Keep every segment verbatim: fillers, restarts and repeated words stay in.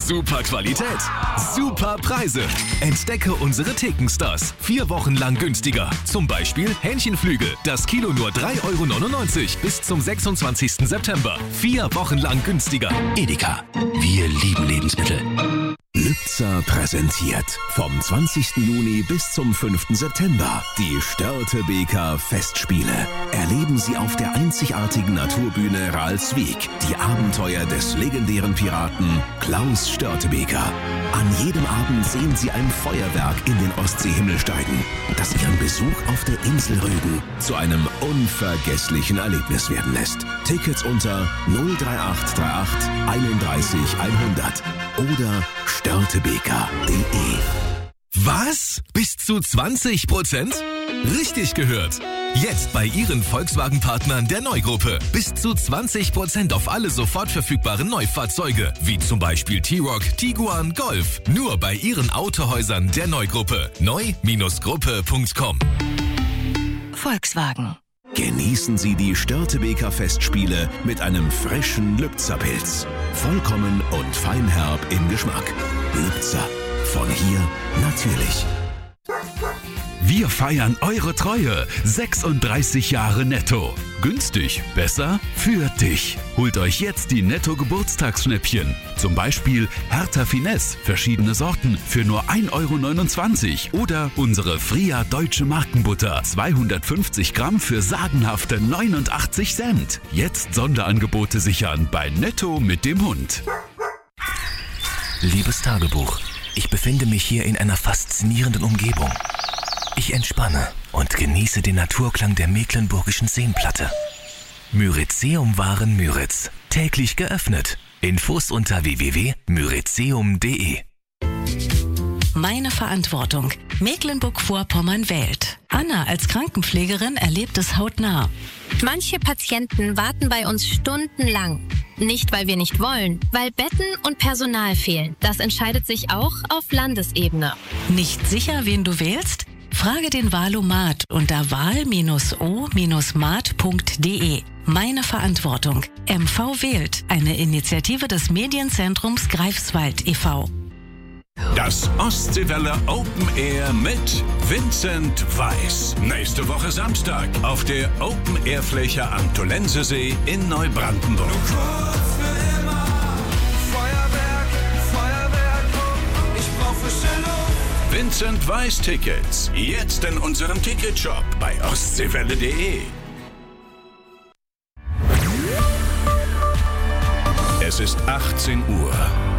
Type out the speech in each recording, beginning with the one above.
Super Qualität, super Preise. Entdecke unsere Thekenstars. Vier Wochen lang günstiger. Zum Beispiel Hähnchenflügel. Das Kilo nur drei Euro neunundneunzig bis zum sechsundzwanzigsten September. Vier Wochen lang günstiger. Edeka. Wir lieben Lebensmittel. Lübzer präsentiert vom zwanzigsten Juni bis zum fünften September die Störtebeker Festspiele. Erleben Sie auf der einzigartigen Naturbühne Ralswiek die Abenteuer des legendären Piraten Klaus Störtebeker. An jedem Abend sehen Sie ein Feuerwerk in den Ostseehimmel steigen, das Ihren Besuch auf der Insel Rügen zu einem unvergesslichen Erlebnis werden lässt. Tickets unter null drei acht drei acht einunddreißig hundert oder störtebeker punkt de. Was? Bis zu zwanzig Prozent? Richtig gehört! Jetzt bei Ihren Volkswagen-Partnern der Neugruppe. Bis zu zwanzig Prozent auf alle sofort verfügbaren Neufahrzeuge, wie zum Beispiel T-Roc, Tiguan, Golf. Nur bei Ihren Autohäusern der Neugruppe. neu Gruppe punkt com. Volkswagen. Genießen Sie die Störtebeker Festspiele mit einem frischen Lübzer Pilz. Vollkommen und feinherb im Geschmack. Lübzer. Von hier natürlich. Wir feiern eure Treue. sechsunddreißig Jahre Netto. Günstig, besser, für dich. Holt euch jetzt die Netto-Geburtstagsschnäppchen. Zum Beispiel Hertha Finesse, verschiedene Sorten, für nur ein Euro neunundzwanzig. Oder unsere Fria Deutsche Markenbutter, zweihundertfünfzig Gramm für sagenhafte neunundachtzig Cent. Jetzt Sonderangebote sichern bei Netto mit dem Hund. Liebes Tagebuch, ich befinde mich hier in einer faszinierenden Umgebung. Ich entspanne und genieße den Naturklang der mecklenburgischen Seenplatte. Myrizeum Waren Müritz. Täglich geöffnet. Infos unter w w w punkt myrizeum punkt de. Meine Verantwortung. Mecklenburg-Vorpommern wählt. Anna als Krankenpflegerin erlebt es hautnah. Manche Patienten warten bei uns stundenlang. Nicht, weil wir nicht wollen, weil Betten und Personal fehlen. Das entscheidet sich auch auf Landesebene. Nicht sicher, wen du wählst? Frage den Wahlomat unter wahl o mat punkt de. Meine Verantwortung. M V wählt. Eine Initiative des Medienzentrums Greifswald e V Das Ostseewelle Open Air mit Vincent Weiss. Nächste Woche Samstag auf der Open Air Fläche am Tollensesee in Neubrandenburg. Vincent Weiss Tickets. Jetzt in unserem Ticketshop bei ostseewelle punkt de. Es ist achtzehn Uhr.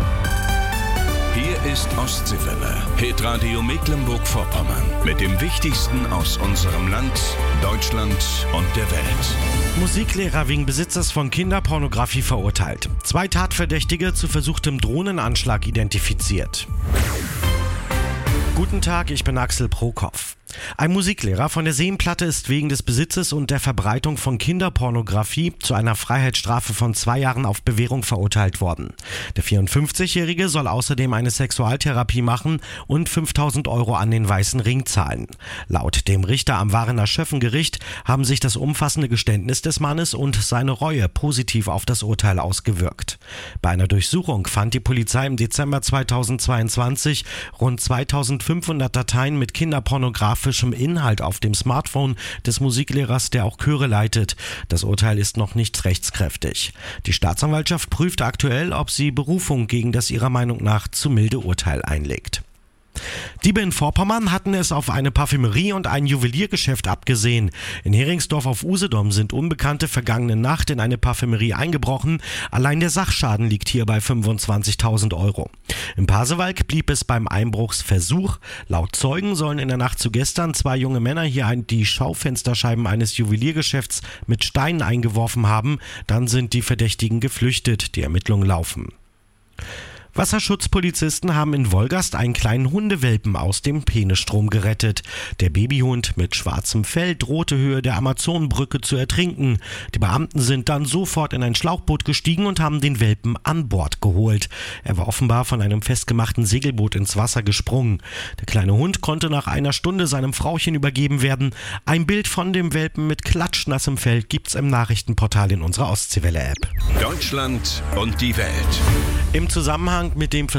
Hier ist Ostseewelle, Hitradio Mecklenburg-Vorpommern mit dem Wichtigsten aus unserem Land, Deutschland und der Welt. Musiklehrer wegen Besitzes von Kinderpornografie verurteilt. Zwei Tatverdächtige zu versuchtem Drohnenanschlag identifiziert. Guten Tag, ich bin Axel Prokopf. Ein Musiklehrer von der Seenplatte ist wegen des Besitzes und der Verbreitung von Kinderpornografie zu einer Freiheitsstrafe von zwei Jahren auf Bewährung verurteilt worden. Der vierundfünfzigjährige soll außerdem eine Sexualtherapie machen und fünftausend Euro an den Weißen Ring zahlen. Laut dem Richter am Varener Schöffengericht haben sich das umfassende Geständnis des Mannes und seine Reue positiv auf das Urteil ausgewirkt. Bei einer Durchsuchung fand die Polizei im Dezember zweitausendzweiundzwanzig rund zweitausendfünfhundert Dateien mit Kinderpornografie Inhalt auf dem Smartphone des Musiklehrers, der auch Chöre leitet. Das Urteil ist noch nicht rechtskräftig. Die Staatsanwaltschaft prüft aktuell, ob sie Berufung gegen das ihrer Meinung nach zu milde Urteil einlegt. Diebe in Vorpommern hatten es auf eine Parfümerie und ein Juweliergeschäft abgesehen. In Heringsdorf auf Usedom sind Unbekannte vergangene Nacht in eine Parfümerie eingebrochen. Allein der Sachschaden liegt hier bei fünfundzwanzigtausend Euro. Im Pasewalk blieb es beim Einbruchsversuch. Laut Zeugen sollen in der Nacht zu gestern zwei junge Männer hier die Schaufensterscheiben eines Juweliergeschäfts mit Steinen eingeworfen haben. Dann sind die Verdächtigen geflüchtet. Die Ermittlungen laufen. Wasserschutzpolizisten haben in Wolgast einen kleinen Hundewelpen aus dem Peenestrom gerettet. Der Babyhund mit schwarzem Fell drohte Höhe der Amazonenbrücke zu ertrinken. Die Beamten sind dann sofort in ein Schlauchboot gestiegen und haben den Welpen an Bord geholt. Er war offenbar von einem festgemachten Segelboot ins Wasser gesprungen. Der kleine Hund konnte nach einer Stunde seinem Frauchen übergeben werden. Ein Bild von dem Welpen mit klatschnassem Fell gibt's im Nachrichtenportal in unserer Ostseewelle-App. Deutschland und die Welt. Im Zusammenhang mit dem